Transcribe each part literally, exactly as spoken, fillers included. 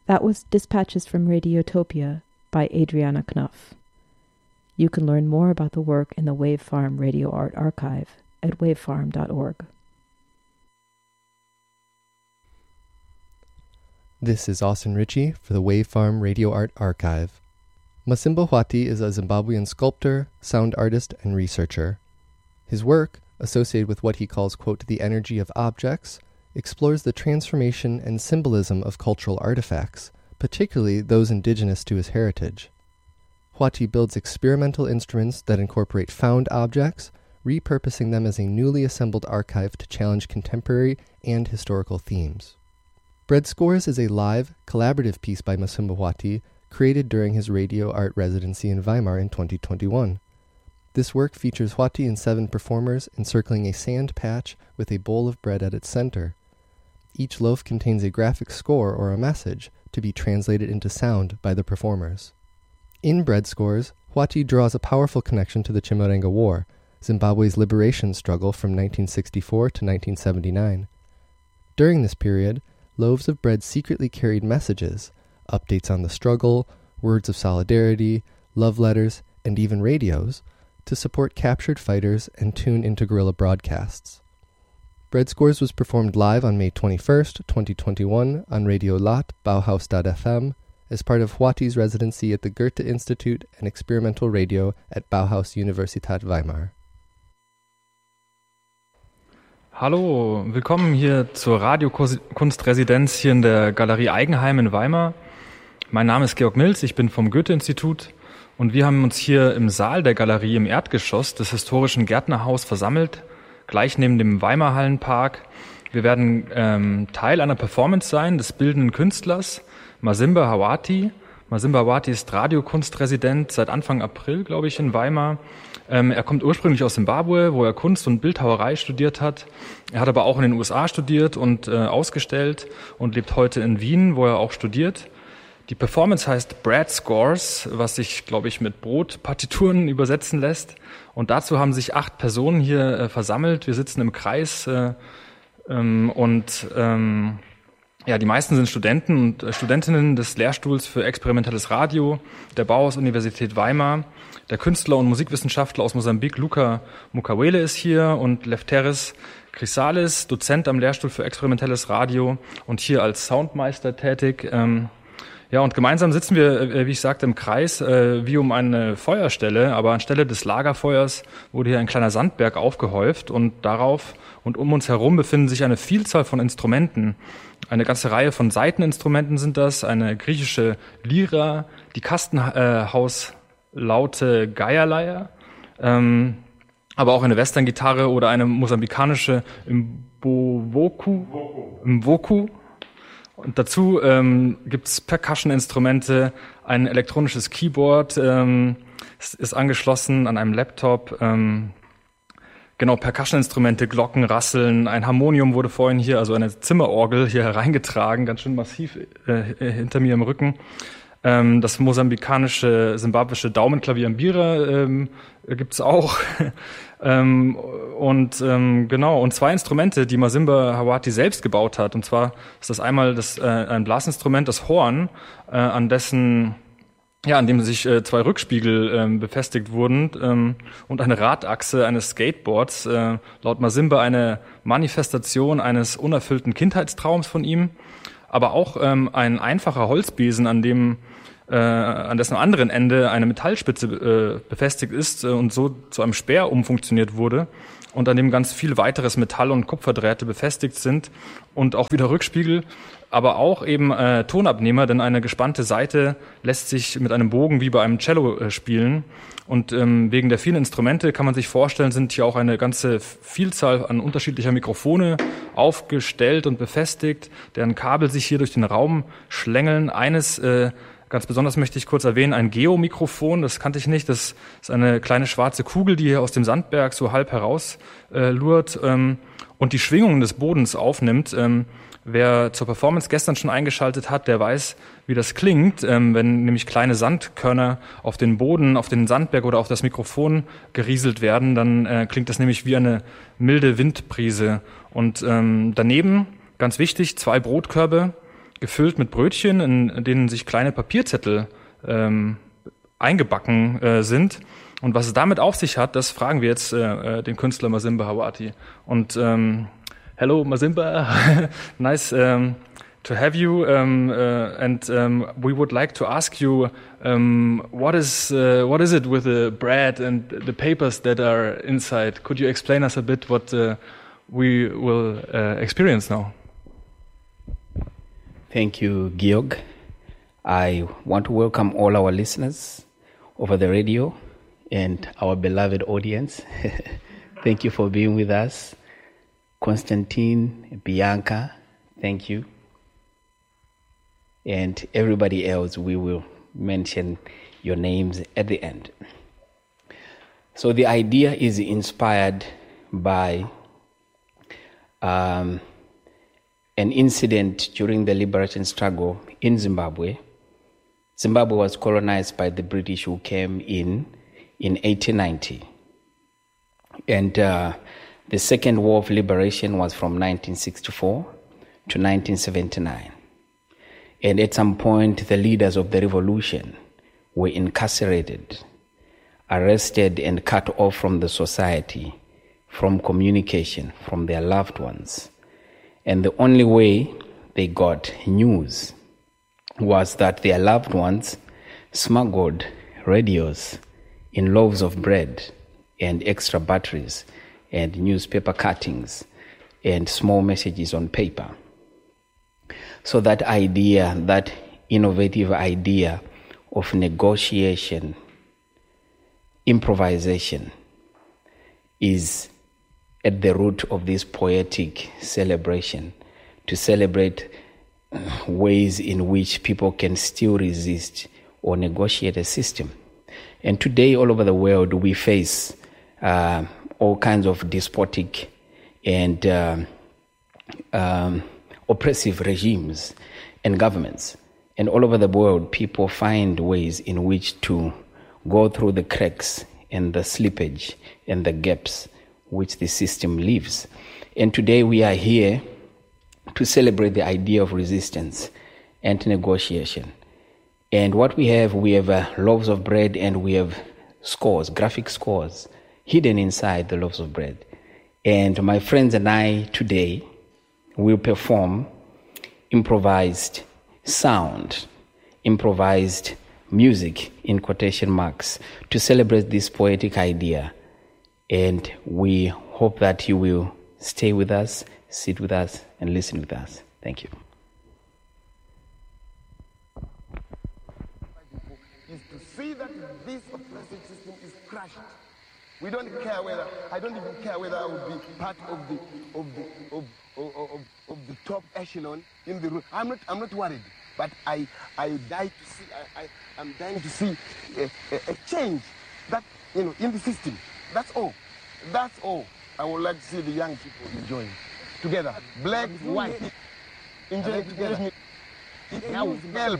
That was Dispatches from Radiotopia by Adriana Knopf. You can learn more about the work in the Wave Farm Radio Art Archive at wavefarm dot org. This is Austin Ritchie for the Wave Farm Radio Art Archive. Masimba Hwati is a Zimbabwean sculptor, sound artist, and researcher. His work, associated with what he calls, quote, the energy of objects, explores the transformation and symbolism of cultural artifacts, particularly those indigenous to his heritage. Hwati builds experimental instruments that incorporate found objects, repurposing them as a newly assembled archive to challenge contemporary and historical themes. Bread Scores is a live, collaborative piece by Masimba Hwati created during his radio art residency in Weimar in twenty twenty-one. This work features Hwati and seven performers encircling a sand patch with a bowl of bread at its center. Each loaf contains a graphic score or a message to be translated into sound by the performers. In Bread Scores, Hwati draws a powerful connection to the Chimurenga War, Zimbabwe's liberation struggle from nineteen sixty-four to nineteen seventy-nine. During this period, loaves of bread secretly carried messages, updates on the struggle, words of solidarity, love letters, and even radios, to support captured fighters and tune into guerrilla broadcasts. Bread Scores was performed live on May twenty-first, twenty twenty-one on Radio Lot, Bauhaus dot f m, as part of Hwati's residency at the Goethe Institute and Experimental Radio at Bauhaus Universität Weimar. Hallo, willkommen hier zur Radiokunstresidenz hier in der Galerie Eigenheim in Weimar. Mein Name ist Georg Milz, ich bin vom Goethe-Institut und wir haben uns hier im Saal der Galerie im Erdgeschoss des historischen Gärtnerhaus versammelt, gleich neben dem Weimarhallenpark. Wir werden ähm, Teil einer Performance sein des bildenden Künstlers Masimba Hwati. Masimba Hwati ist Radiokunstresident seit Anfang April, glaube ich, in Weimar. Ähm, er kommt ursprünglich aus Zimbabwe, wo er Kunst und Bildhauerei studiert hat. Er hat aber auch in den U S A studiert und äh, ausgestellt und lebt heute in Wien, wo er auch studiert. Die Performance heißt Bread Scores, was sich, glaube ich, mit Brotpartituren übersetzen lässt. Und dazu haben sich acht Personen hier äh, versammelt. Wir sitzen im Kreis äh, ähm, und ähm, ja, die meisten sind Studenten und äh, Studentinnen des Lehrstuhls für experimentelles Radio der Bauhaus-Universität Weimar. Der Künstler und Musikwissenschaftler aus Mosambik, Luca Mukawele, ist hier und Lefteris Chrysalis, Dozent am Lehrstuhl für experimentelles Radio und hier als Soundmeister tätig. Ähm, Ja, und gemeinsam sitzen wir, wie ich sagte, im Kreis, äh, wie um eine Feuerstelle, aber anstelle des Lagerfeuers wurde hier ein kleiner Sandberg aufgehäuft und darauf und um uns herum befinden sich eine Vielzahl von Instrumenten. Eine ganze Reihe von Saiteninstrumenten sind das, eine griechische Lyra, die Kastenhauslaute Geierleier, ähm, aber auch eine Western-Gitarre oder eine mosambikanische Mbowoku, Mwoku. Und dazu ähm, gibt es Percussion-Instrumente, ein elektronisches Keyboard, ähm, ist, ist angeschlossen an einem Laptop. Ähm, genau, Percussion-Instrumente, Glocken, Rasseln, ein Harmonium wurde vorhin hier, also eine Zimmerorgel hier hereingetragen, ganz schön massiv äh, hinter mir im Rücken. Ähm, das mosambikanische, simbabwische Daumenklavier Mbira ähm, gibt's auch. ähm, und ähm, genau, und zwei Instrumente, die Masimba Hwati selbst gebaut hat. Und zwar ist das einmal das äh, ein Blasinstrument, das Horn, äh, an dessen ja, an dem sich äh, zwei Rückspiegel äh, befestigt wurden ähm, und eine Radachse eines Skateboards. Äh, laut Masimba eine Manifestation eines unerfüllten Kindheitstraums von ihm. Aber auch ähm, ein einfacher Holzbesen, an dem äh, an dessen anderen Ende eine Metallspitze äh, befestigt ist äh, und so zu einem Speer umfunktioniert wurde und an dem ganz viel weiteres Metall- und Kupferdrähte befestigt sind und auch wieder Rückspiegel, aber auch eben äh, Tonabnehmer, denn eine gespannte Saite lässt sich mit einem Bogen wie bei einem Cello äh, spielen. Und ähm, wegen der vielen Instrumente kann man sich vorstellen, sind hier auch eine ganze Vielzahl an unterschiedlicher Mikrofone aufgestellt und befestigt, deren Kabel sich hier durch den Raum schlängeln. Eines, äh, ganz besonders möchte ich kurz erwähnen, ein Geomikrofon, das kannte ich nicht. Das ist eine kleine schwarze Kugel, die hier aus dem Sandberg so halb heraus äh, lurt ähm, und die Schwingungen des Bodens aufnimmt. Ähm, Wer zur Performance gestern schon eingeschaltet hat, der weiß, wie das klingt, ähm, wenn nämlich kleine Sandkörner auf den Boden, auf den Sandberg oder auf das Mikrofon gerieselt werden, dann äh, klingt das nämlich wie eine milde Windbrise. Und ähm, daneben, ganz wichtig, zwei Brotkörbe, gefüllt mit Brötchen, in denen sich kleine Papierzettel ähm, eingebacken äh, sind. Und was es damit auf sich hat, das fragen wir jetzt äh, den Künstler Masimba Hawati. Und ähm, hello Masimba, nice um, to have you. Um, uh, and um, we would like to ask you, um, what is uh, what is it with the bread and the papers that are inside? Could you explain us a bit what uh, we will uh, experience now? Thank you, Georg. I want to welcome all our listeners over the radio and our beloved audience. Thank you for being with us. Konstantin, Bianca, thank you. And everybody else, we will mention your names at the end. So the idea is inspired by um, an incident during the liberation struggle in Zimbabwe. Zimbabwe was colonized by the British, who came in in eighteen ninety. And uh, the Second War of Liberation was from nineteen sixty-four to nineteen seventy-nine. And at some point, the leaders of the revolution were incarcerated, arrested, and cut off from the society, from communication, from their loved ones. And the only way they got news was that their loved ones smuggled radios in loaves of bread and extra batteries and newspaper cuttings and small messages on paper. So that idea, that innovative idea of negotiation, improvisation, is at the root of this poetic celebration, to celebrate ways in which people can still resist or negotiate a system. And today, all over the world, we face uh, all kinds of despotic and uh, um, oppressive regimes and governments. And all over the world, people find ways in which to go through the cracks and the slippage and the gaps which the system leaves. And today we are here to celebrate the idea of resistance and negotiation. And what we have, we have uh, loaves of bread, and we have scores, graphic scores, hidden inside the loaves of bread. And my friends and I today will perform improvised sound, improvised music, in quotation marks, to celebrate this poetic idea. And we hope that you will stay with us, sit with us, and listen with us. Thank you. Is to see that this oppressive system is crushed. We don't care whether, I don't even care whether I would be part of the of the of of, of, of the top echelon in the room. I'm not I'm not worried, but I I die to see I, I I'm dying to see a, a, a change that, you know, in the system. That's all. That's all. I would like to see the young people enjoying together, black, white, enjoying together. Now, girl,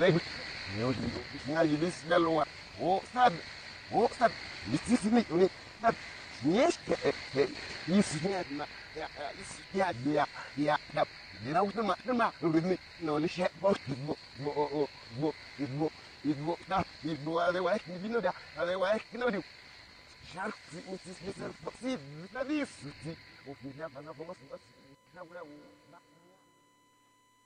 now this girl, oh, sad, oh, sad. This is me. That yes, this is yeah, yeah, yeah, yeah, yeah. You know, the the man with me. No, the shit. Go, go, go, go, go, go. Now, you go otherwise. You know that. Otherwise, you know the. Shark, this is this is this. This is. We have another one.